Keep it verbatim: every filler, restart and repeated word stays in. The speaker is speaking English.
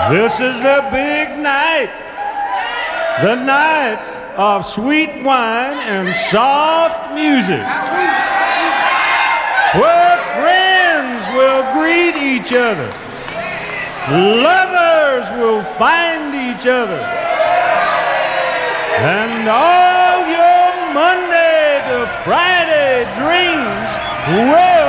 This is the big night, the night of sweet wine and soft music, where friends will greet each other, lovers will find each other, and all your Monday to Friday dreams will